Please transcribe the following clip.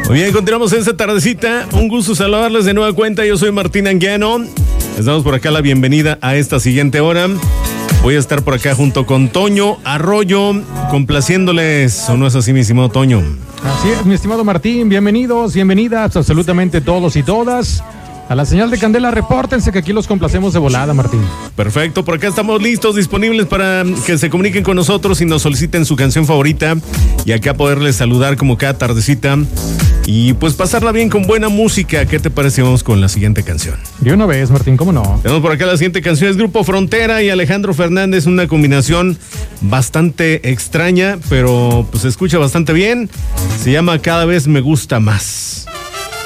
Muy bien, continuamos en esta tardecita. Un gusto saludarles de nueva cuenta. Yo soy Martín Anguiano. Les damos por acá la bienvenida a esta siguiente hora. Voy a estar por acá junto con Toño Arroyo, complaciéndoles. ¿O no es así, mi estimado Toño? Así es, mi estimado Martín. Bienvenidos, bienvenidas absolutamente todos y todas. A la señal de Candela, repórtense que aquí los complacemos de volada, Martín. Perfecto, por acá estamos listos, disponibles para que se comuniquen con nosotros y nos soliciten su canción favorita. Y acá poderles saludar como cada tardecita. Y pues pasarla bien con buena música. ¿Qué te parece? Vamos con la siguiente canción. De una vez, Martín, ¿cómo no? Tenemos por acá la siguiente canción, es Grupo Frontera y Alejandro Fernández, una combinación bastante extraña, pero pues se escucha bastante bien. Se llama Cada vez me gusta más.